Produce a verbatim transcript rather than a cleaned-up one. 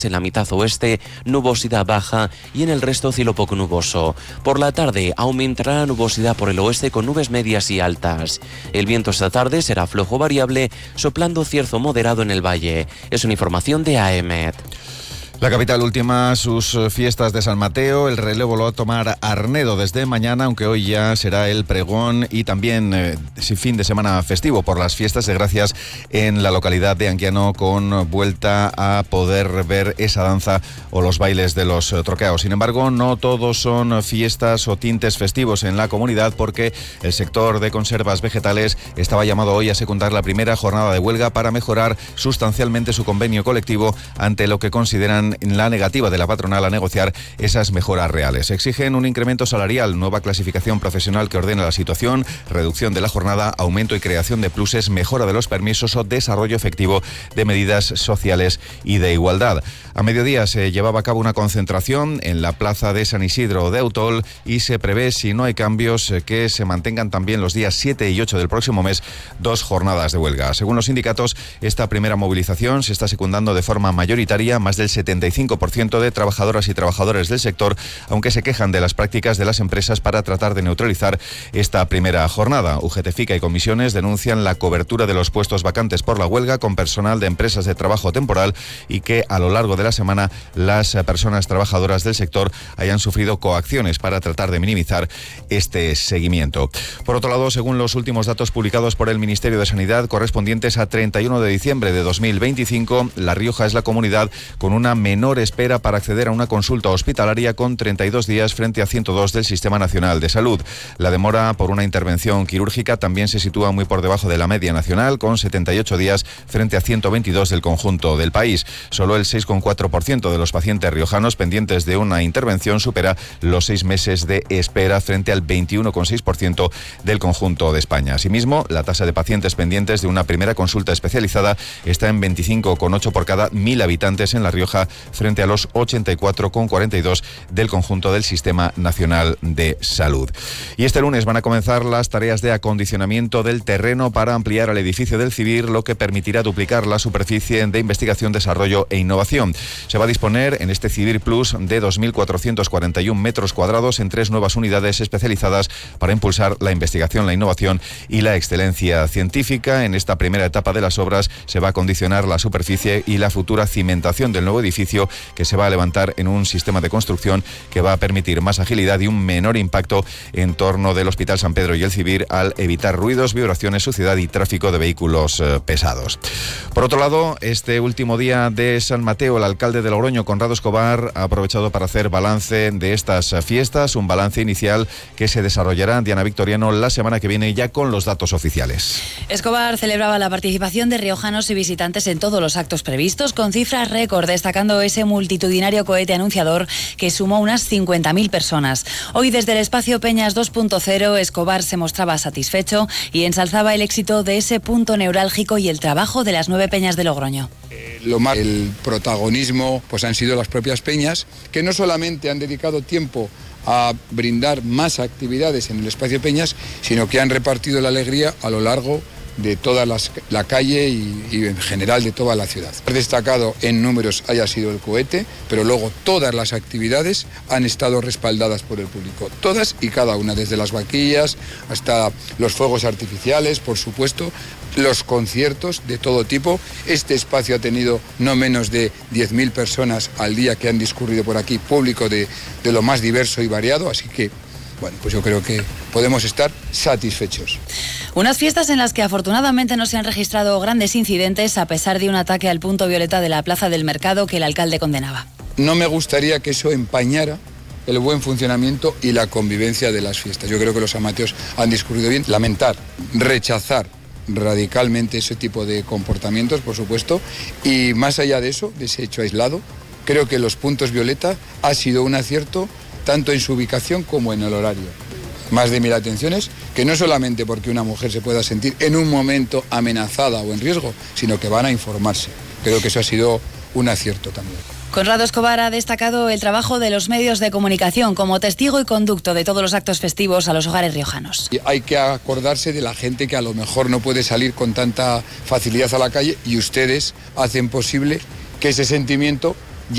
En la mitad oeste, nubosidad baja y en el resto cielo poco nuboso. Por la tarde aumentará la nubosidad por el oeste con nubes medias y altas. El viento esta tarde será flojo variable, soplando cierzo moderado en el valle. Es una información de A E M E T. La capital ultima sus fiestas de San Mateo. El relevo lo va a tomar Arnedo desde mañana, aunque hoy ya será el pregón y también eh, fin de semana festivo por las fiestas de Gracias en la localidad de Anguiano, con vuelta a poder ver esa danza o los bailes de los troqueaos. Sin embargo, no todos son fiestas o tintes festivos en la comunidad, porque el sector de conservas vegetales estaba llamado hoy a secundar la primera jornada de huelga para mejorar sustancialmente su convenio colectivo ante lo que consideran la negativa de la patronal a negociar esas mejoras reales. Exigen un incremento salarial, nueva clasificación profesional que ordena la situación, reducción de la jornada, aumento y creación de pluses, mejora de los permisos o desarrollo efectivo de medidas sociales y de igualdad. A mediodía se llevaba a cabo una concentración en la plaza de San Isidro de Autol y se prevé, si no hay cambios, que se mantengan también los días siete y ocho del próximo mes dos jornadas de huelga. Según los sindicatos, esta primera movilización se está secundando de forma mayoritaria. Más del setenta y cinco por ciento de trabajadoras y trabajadores del sector, aunque se quejan de las prácticas de las empresas para tratar de neutralizar esta primera jornada. U G T Fica y comisiones denuncian la cobertura de los puestos vacantes por la huelga con personal de empresas de trabajo temporal y que a lo largo de la semana las personas trabajadoras del sector hayan sufrido coacciones para tratar de minimizar este seguimiento. Por otro lado, según los últimos datos publicados por el Ministerio de Sanidad, correspondientes a treinta y uno de diciembre de dos mil veinticinco, La Rioja es la comunidad con una menor espera para acceder a una consulta hospitalaria, con treinta y dos días frente a ciento dos del Sistema Nacional de Salud. La demora por una intervención quirúrgica también se sitúa muy por debajo de la media nacional, con setenta y ocho días frente a ciento veintidós del conjunto del país. Solo el seis coma cuatro por ciento de los pacientes riojanos pendientes de una intervención supera los seis meses de espera frente al veintiuno coma seis por ciento del conjunto de España. Asimismo, la tasa de pacientes pendientes de una primera consulta especializada está en veinticinco coma ocho por cada mil habitantes en La Rioja, frente a los ochenta y cuatro coma cuarenta y dos del conjunto del Sistema Nacional de Salud. Y este lunes van a comenzar las tareas de acondicionamiento del terreno para ampliar el edificio del CIBIR, lo que permitirá duplicar la superficie de investigación, desarrollo e innovación. Se va a disponer en este CIBIR Plus de dos mil cuatrocientos cuarenta y uno metros cuadrados en tres nuevas unidades especializadas para impulsar la investigación, la innovación y la excelencia científica. En esta primera etapa de las obras se va a acondicionar la superficie y la futura cimentación del nuevo edificio, que se va a levantar en un sistema de construcción que va a permitir más agilidad y un menor impacto en torno del Hospital San Pedro y el CIBIR, al evitar ruidos, vibraciones, suciedad y tráfico de vehículos eh, pesados. Por otro lado, este último día de San Mateo, el alcalde de Logroño, Conrado Escobar, ha aprovechado para hacer balance de estas fiestas, un balance inicial que se desarrollará, Diana Victoriano, la semana que viene, ya con los datos oficiales. Escobar celebraba la participación de riojanos y visitantes en todos los actos previstos, con cifras récord, destacando ese multitudinario cohete anunciador que sumó unas cincuenta mil personas. Hoy, desde el espacio Peñas dos punto cero, Escobar se mostraba satisfecho y ensalzaba el éxito de ese punto neurálgico y el trabajo de las nueve peñas de Logroño. Lo más, el protagonismo pues han sido las propias peñas, que no solamente han dedicado tiempo a brindar más actividades en el espacio Peñas, sino que han repartido la alegría a lo largo de toda las, la calle y, y en general de toda la ciudad. Destacado en números haya sido el cohete, pero luego todas las actividades han estado respaldadas por el público, todas y cada una, desde las vaquillas hasta los fuegos artificiales, por supuesto, los conciertos de todo tipo. Este espacio ha tenido no menos de diez mil personas al día que han discurrido por aquí, público de, de lo más diverso y variado, así que bueno, pues yo creo que podemos estar satisfechos. Unas fiestas en las que afortunadamente no se han registrado grandes incidentes, a pesar de un ataque al punto violeta de la Plaza del Mercado que el alcalde condenaba. No me gustaría que eso empañara el buen funcionamiento y la convivencia de las fiestas. Yo creo que los amateos han discurrido bien. Lamentar, rechazar radicalmente ese tipo de comportamientos, por supuesto, y más allá de eso, de ese hecho aislado, creo que los puntos violeta ha sido un acierto tanto en su ubicación como en el horario. Más de mil atenciones, que no solamente porque una mujer se pueda sentir en un momento amenazada o en riesgo, sino que van a informarse. Creo que eso ha sido un acierto también. Conrado Escobar ha destacado el trabajo de los medios de comunicación como testigo y conducto de todos los actos festivos a los hogares riojanos. Hay que acordarse de la gente que a lo mejor no puede salir con tanta facilidad a la calle, y ustedes hacen posible que ese sentimiento